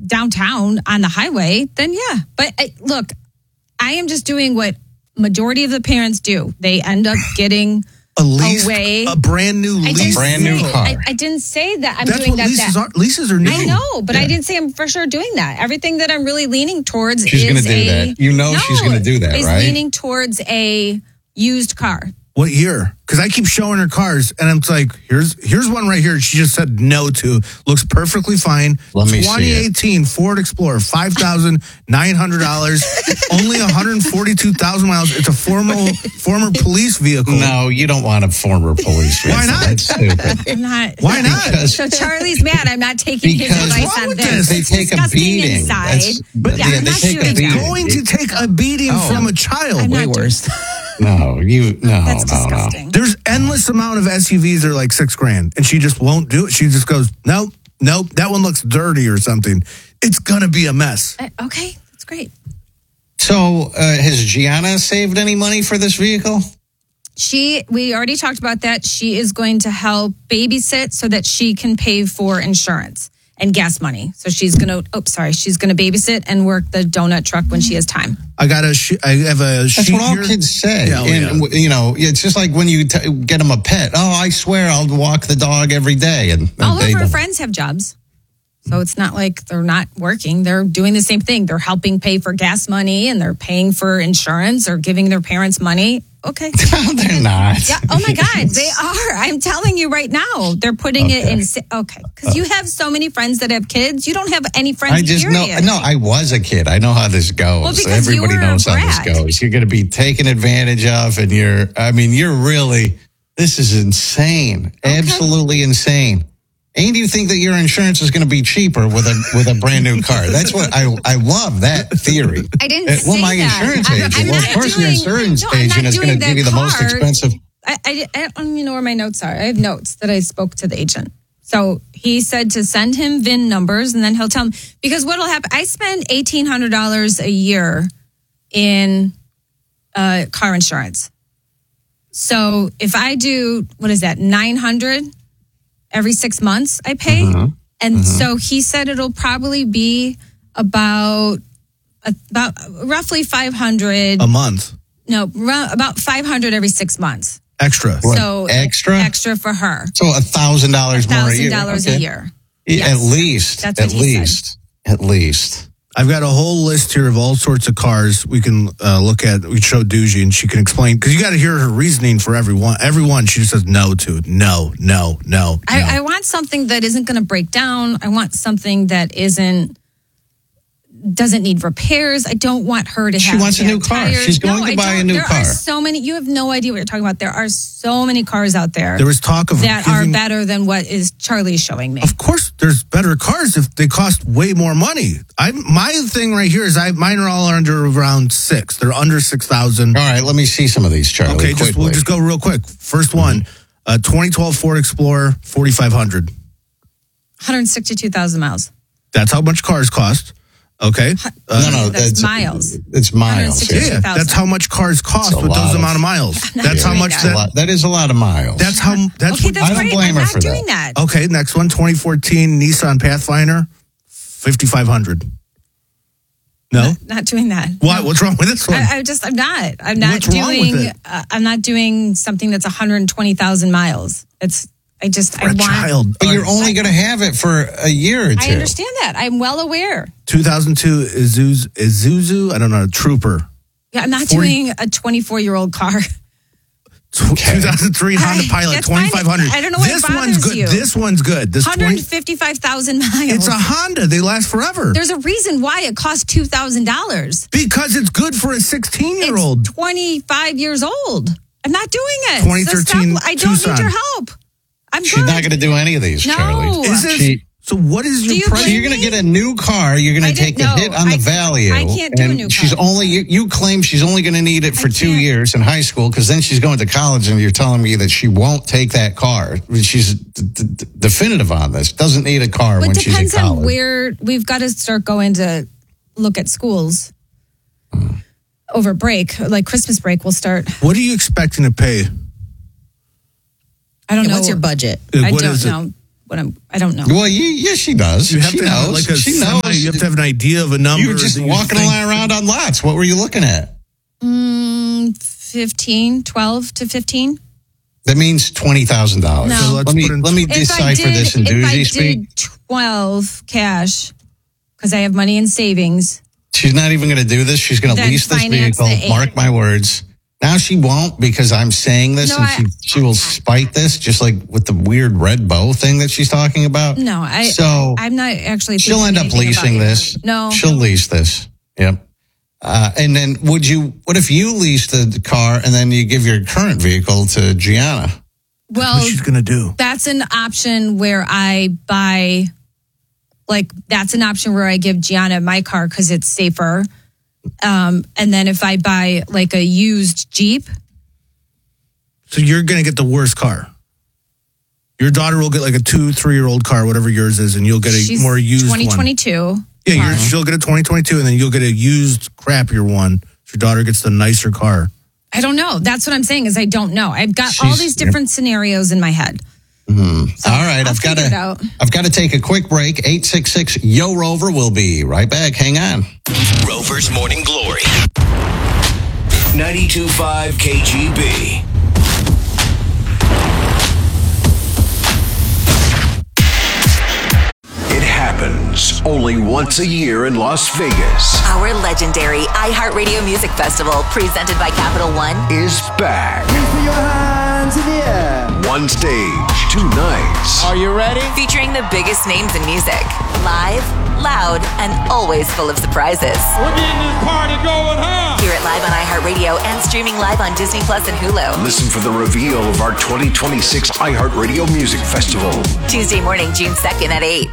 downtown on the highway, then yeah. But look, I am just doing what majority of the parents do. They end up getting a lease, a brand new lease, brand new car. I didn't say that I'm That's doing what that. Leases are new. I know, but I didn't say I'm for sure doing that. Everything that I'm really leaning towards she's going to do that. She's going to do that, is right? leaning towards a used car. What year? Because I keep showing her cars, and I'm like, here's one right here. She just said no to. Looks perfectly fine. Let me see 2018 Ford Explorer, $5,900, only 142,000 miles. It's a former police vehicle. No, you don't want a former police vehicle. Why not? That's stupid. I'm not. Why not? So Charlie's mad. I'm not taking his advice on this. They It's take a disgusting beating. inside. But yeah, I'm they not take a doing beating. that. Going to take a beating from a child. Way worse. No. That's disgusting. There's endless amount of SUVs that are like $6,000, and she just won't do it. She just goes, nope, that one looks dirty or something. It's gonna be a mess. Okay, that's great. So, has Gianna saved any money for this vehicle? We already talked about that. She is going to help babysit so that she can pay for insurance and gas money. So she's going to babysit and work the donut truck when she has time. I have a sheet. That's what all kids say. Yeah, You know, it's just like when you get them a pet. Oh, I swear I'll walk the dog every day. And all of her friends have jobs. So it's not like they're not working. They're doing the same thing. They're helping pay for gas money and they're paying for insurance or giving their parents money. Okay. No, they're not. Yeah. Oh my God, they are. I'm telling you right now. They're putting it in. Okay. Because you have so many friends that have kids. You don't have any friends. I just know. No, I was a kid. I know how this goes. Well, because everybody knows how this goes. You're going to be taken advantage of, and this is insane. Okay. Absolutely insane. And you think that your insurance is going to be cheaper with a brand new car? That's what I love that theory. I didn't say my that. insurance agent. Well, of course, your insurance agent is going to give you the most expensive. I don't even know where my notes are. I have notes that I spoke to the agent. So he said to send him VIN numbers, and then he'll tell him, because what'll happen? I spend $1,800 a year in car insurance. So if I do, what is that, $900 every 6 months I pay? And so he said it'll probably be about roughly $500 a month. No, about $500 every 6 months. Extra. So extra for her. So $1,000 more a year. $1,000 a year. Yes. At least. That's what he said. At least. I've got a whole list here of all sorts of cars we can look at. We showed Doogie, and she can explain, because you got to hear her reasoning for everyone. Everyone, she just says no to. No. I want something that isn't going to break down. I want something that doesn't need repairs. I don't want her to have. She wants a new car. Tires. She's going to buy a new car. There are so many. You have no idea what you're talking about. There are so many cars out there. There was talk of that are better than what is Charlie's showing me. Of course, there's better cars if they cost way more money. My thing right here is mine are all under around 6. They're under 6,000. All right, let me see some of these, Charlie. Okay, we'll just go real quick. First one, 2012 Ford Explorer, $4,500. 162,000 miles. That's how much cars cost. Okay. No, that's miles. It's miles. Yeah, that's how much cars cost with those amount of miles. That's how much that is a lot of miles. That's okay, what that's I don't blame her for doing that. Okay, next one, 2014 Nissan Pathfinder, $5,500. No, not doing that. Why? No. What's wrong with this one? I'm not. I'm not What's doing. Wrong with it? I'm not doing something that's 120,000 miles. I want. Child. But you're only going to have it for a year or two. I understand that. I'm well aware. 2002 Isuzu, I don't know, Trooper. Yeah, I'm not doing a 24-year-old car. 2003 Honda Pilot, 2,500. I don't know what this bothers one's good. you. This one's good. This 155,000 miles. It's a Honda. They last forever. There's a reason why it costs $2,000. Because it's good for a 16-year-old. It's 25 years old. I'm not doing it. 2013 I don't need your help. She's not going to do any of these, Charlie. So what is your price? So you're going to get a new car. You're going to take the hit on the value. I can't do a new car. You claim she's only going to need it for 2 years in high school, because then she's going to college, and you're telling me that she won't take that car. She's definitive on this. Doesn't need a car when she's in college. It depends on where. We've got to start going to look at schools over break, like Christmas break. We'll start. What are you expecting to pay? I don't know. What's your budget? I don't know. I don't know. Well, yes, she does. You have she to knows. have like a she knows. you have to have an idea of a number. You were just walking around on lots. What were you looking at? 12 to 15. That means $20,000. No. So let me decipher this in Doozy speak. If I did 12 cash, because I have money in savings. She's not even going to do this. She's going to lease this vehicle. Mark my words. Now she won't because I'm saying this, and she will spite this, just like with the weird red bow thing that she's talking about. No, I'm not actually. She'll end up leasing this. No, she'll lease this. Yep. And then what if you lease the car and then you give your current vehicle to Gianna? Well, what she's going to do. That's an option where I buy, that's an option where I give Gianna my car because it's safer. And then if I buy a used Jeep. So you're going to get the worst car. Your daughter will get a 2-3-year-old car, whatever yours is, and you'll get a more used 2022. One. Yeah, she'll get a 2022, and then you'll get a used crappier one. Your daughter gets the nicer car. I don't know. That's what I'm saying is I don't know. I've got all these different scenarios in my head. Mm-hmm. So all right, I've got to take a quick break. 866 Yo Rover. We'll be right back. Hang on. Rover's Morning Glory. 92.5 KGB. Happens only once a year in Las Vegas. Our legendary iHeartRadio Music Festival, presented by Capital One, is back. Put your hands in the air. One stage, 2 nights. Are you ready? Featuring the biggest names in music. Live, loud, and always full of surprises. We're getting this party going, huh? Hear it live on iHeartRadio and streaming live on Disney Plus and Hulu. Listen for the reveal of our 2026 iHeartRadio Music Festival. Tuesday morning, June 2nd at 8.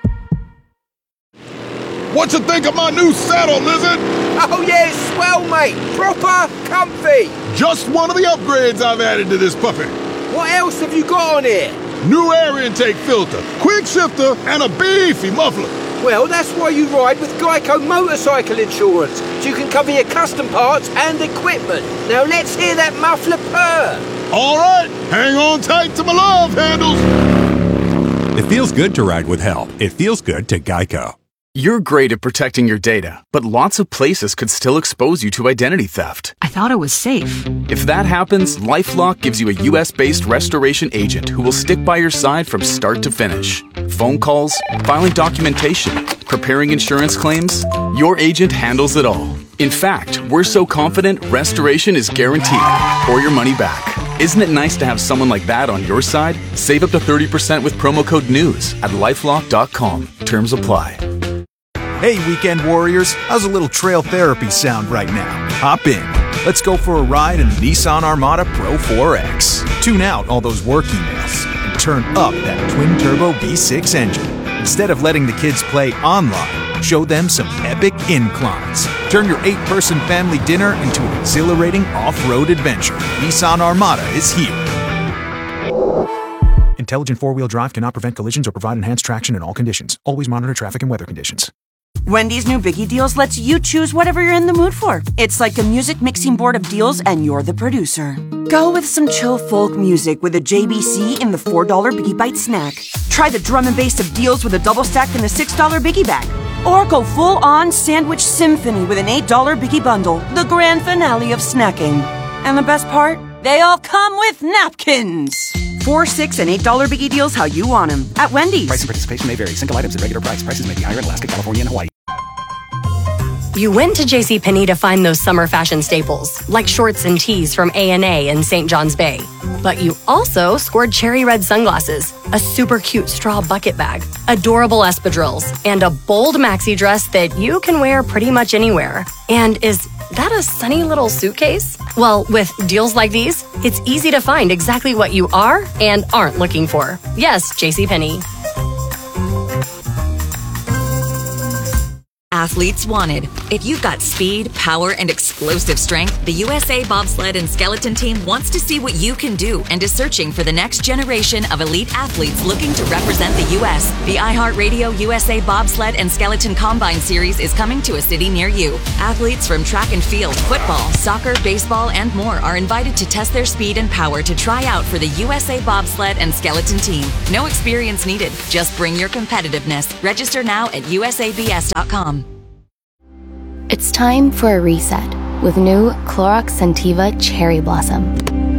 What you think of my new saddle, Lizard? Oh yeah, it's swell, mate. Proper comfy. Just one of the upgrades I've added to this puppy. What else have you got on here? New air intake filter, quick shifter, and a beefy muffler. Well, that's why you ride with Geico Motorcycle Insurance, so you can cover your custom parts and equipment. Now let's hear that muffler purr. All right, hang on tight to my love handles. It feels good to ride with help. It feels good to Geico. You're great at protecting your data, but lots of places could still expose you to identity theft. I thought it was safe. If that happens, LifeLock gives you a U.S.-based restoration agent who will stick by your side from start to finish. Phone calls, filing documentation, preparing insurance claims, your agent handles it all. In fact, we're so confident restoration is guaranteed or your money back. Isn't it nice to have someone like that on your side? Save up to 30% with promo code NEWS at LifeLock.com. Terms apply. Hey, weekend warriors, how's a little trail therapy sound right now? Hop in. Let's go for a ride in the Nissan Armada Pro 4X. Tune out all those work emails and turn up that twin-turbo V6 engine. Instead of letting the kids play online, show them some epic inclines. Turn your 8-person family dinner into an exhilarating off-road adventure. Nissan Armada is here. Intelligent four-wheel drive cannot prevent collisions or provide enhanced traction in all conditions. Always monitor traffic and weather conditions. Wendy's new Biggie Deals lets you choose whatever you're in the mood for. It's like a music mixing board of deals, and you're the producer. Go with some chill folk music with a JBC in the $4 Biggie Bite snack. Try the drum and bass of deals with a double stack in the $6 Biggie Bag. Or go full-on sandwich symphony with an $8 Biggie Bundle, the grand finale of snacking. And the best part? They all come with napkins. $4, $6, and $8 Biggie Deals how you want them at Wendy's. Price and participation may vary. Single items at regular price. Prices may be higher in Alaska, California, and Hawaii. You went to JCPenney to find those summer fashion staples, like shorts and tees from A&A in St. John's Bay. But you also scored cherry red sunglasses, a super cute straw bucket bag, adorable espadrilles, and a bold maxi dress that you can wear pretty much anywhere. And is that a sunny little suitcase? Well, with deals like these, it's easy to find exactly what you are and aren't looking for. Yes, JCPenney. athletes wanted. If you've got speed, power, and explosive strength, the USA Bobsled and Skeleton Team wants to see what you can do and is searching for the next generation of elite athletes looking to represent the U.S. The iHeartRadio USA Bobsled and Skeleton Combine Series is coming to a city near you. Athletes from track and field, football, soccer, baseball, and more are invited to test their speed and power to try out for the USA Bobsled and Skeleton Team. No experience needed. Just bring your competitiveness. Register now at usabs.com. It's time for a reset with new Clorox Scentiva Cherry Blossom.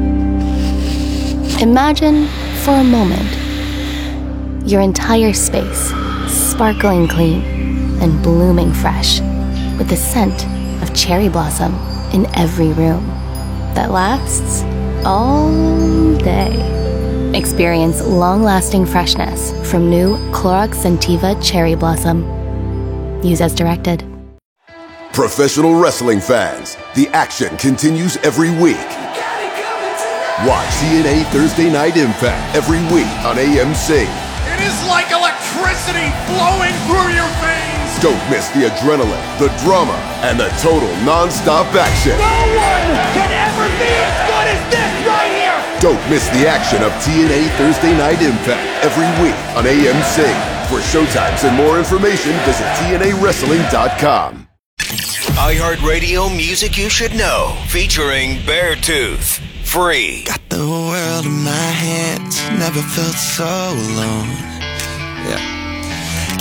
Imagine, for a moment, your entire space sparkling clean and blooming fresh with the scent of cherry blossom in every room that lasts all day. Experience long-lasting freshness from new Clorox Scentiva Cherry Blossom. Use as directed. Professional wrestling fans, the action continues every week. Watch TNA Thursday Night Impact every week on AMC. It is like electricity flowing through your veins. Don't miss the adrenaline, the drama, and the total non-stop action. No one can ever be as good as this right here. Don't miss the action of TNA Thursday Night Impact every week on AMC. For showtimes and more information, visit TNAWrestling.com. iHeartRadio Music You Should Know, featuring Beartooth. Free. Got the world in my hands, never felt so alone. Yeah.